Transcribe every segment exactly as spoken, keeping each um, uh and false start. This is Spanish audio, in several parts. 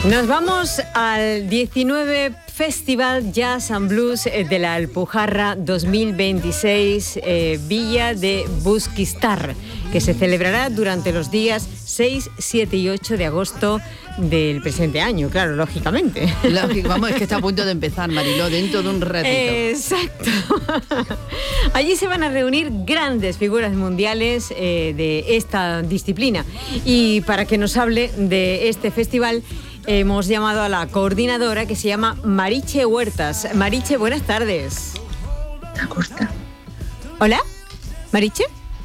Nos vamos al diecinueve Festival Jazz and Blues de la Alpujarra dos mil veintiséis, eh, Villa de Busquistar, que se celebrará durante los días seis, siete y ocho de agosto del presente año, claro, lógicamente. Lógico, vamos, es que está a punto de empezar, Mariló, dentro de un ratito. Exacto. Allí se van a reunir grandes figuras mundiales eh, de esta disciplina. Y para que nos hable de este festival, hemos llamado a la coordinadora, que se llama Mariche Huertas. Mariche, buenas tardes. Acosta. Hola, Mariche.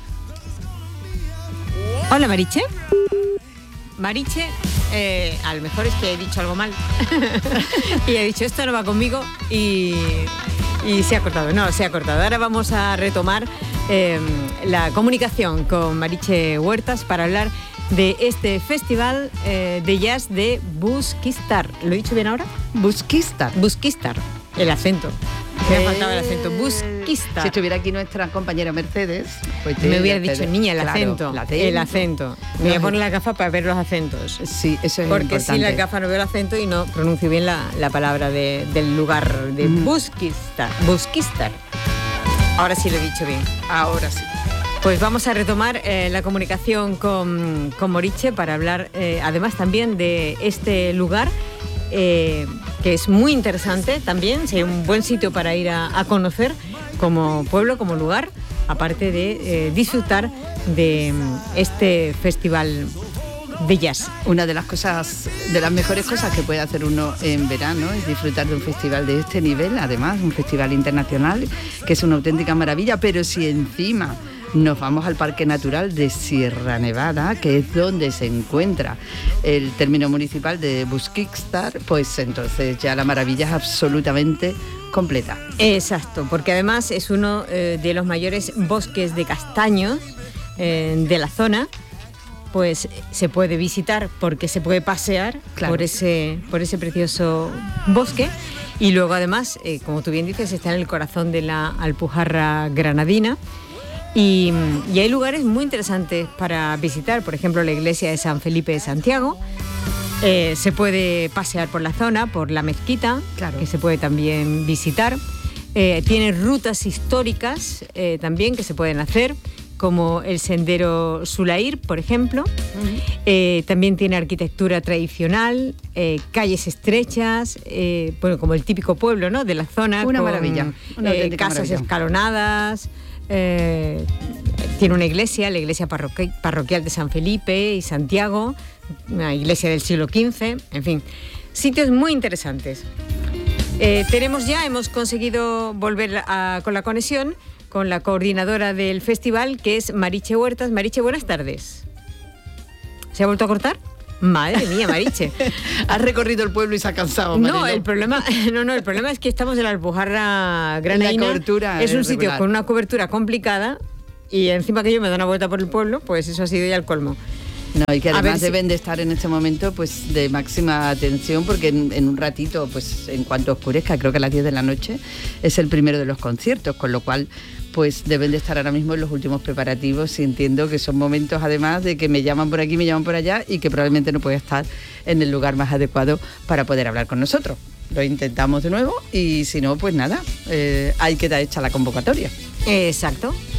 Hola, Mariche. Mariche, eh, a lo mejor es que he dicho algo mal. Y he dicho, esto no va conmigo, y, y se ha cortado. No, se ha cortado. Ahora vamos a retomar eh, la comunicación con Mariche Huertas para hablar de este festival eh, de jazz de Busquistar. ¿Lo he dicho bien ahora? Busquistar. Busquistar. El acento. Me ha faltado el acento. Busquistar. Si estuviera aquí nuestra compañera Mercedes, pues me hubiera dicho, niña, el claro, acento. el acento. El acento. Me voy a poner la gafa para ver los acentos. Sí, eso es Porque importante. sin la gafa no veo el acento y no pronuncio bien la, la palabra de, del lugar de mm. Busquistar. Busquistar. Ahora sí lo he dicho bien. Ahora sí. Pues vamos a retomar eh, la comunicación con, con Mariche para hablar eh, además también de este lugar eh, que es muy interesante también, si hay un buen sitio para ir a, a conocer como pueblo, como lugar, aparte de eh, disfrutar de este festival de jazz. Una de las cosas, de las mejores cosas que puede hacer uno en verano es disfrutar de un festival de este nivel, además un festival internacional que es una auténtica maravilla, pero si encima nos vamos al Parque Natural de Sierra Nevada, que es donde se encuentra el término municipal de Busquistar, pues entonces ya la maravilla es absolutamente completa. Exacto, porque además es uno eh, de los mayores bosques de castaños eh, de la zona. Pues se puede visitar porque se puede pasear claro. por ese por ese precioso bosque, y luego además, eh, como tú bien dices, está en el corazón de la Alpujarra granadina. Y, y hay lugares muy interesantes para visitar, por ejemplo la iglesia de San Felipe de Santiago. Eh, se puede pasear por la zona, por la mezquita, claro. que se puede también visitar. Eh, tiene rutas históricas eh, también que se pueden hacer, como el sendero Sulair, por ejemplo. Uh-huh. Eh, también tiene arquitectura tradicional, eh, calles estrechas, eh, bueno, como el típico pueblo, ¿no?, de la zona. Una con, maravilla. Una eh, casas maravilla. escalonadas. Eh, tiene una iglesia, la iglesia parroqui- parroquial de San Felipe y Santiago, una iglesia del siglo quince, en fin, sitios muy interesantes. Eh, tenemos ya, hemos conseguido volver a, con la conexión con la coordinadora del festival, que es Mariche Huertas. Mariche, buenas tardes. ¿Se ha vuelto a cortar? Madre mía, Mariche. Has recorrido el pueblo y se ha cansado, Mariló. No, el problema, no, no, el problema es que estamos en la Alpujarra granadina. La cobertura es un es sitio regular. con una cobertura complicada, y encima que yo me da una vuelta por el pueblo, pues eso ha sido ya el colmo. No, y que además si... deben de estar en este momento pues de máxima atención, porque en, en un ratito, pues en cuanto oscurezca, creo que a las diez de la noche, es el primero de los conciertos, con lo cual pues deben de estar ahora mismo en los últimos preparativos, y entiendo que son momentos además de que me llaman por aquí, me llaman por allá, y que probablemente no pueda estar en el lugar más adecuado para poder hablar con nosotros. Lo intentamos de nuevo y si no, pues nada, eh, hay que dar hecha la convocatoria. Exacto.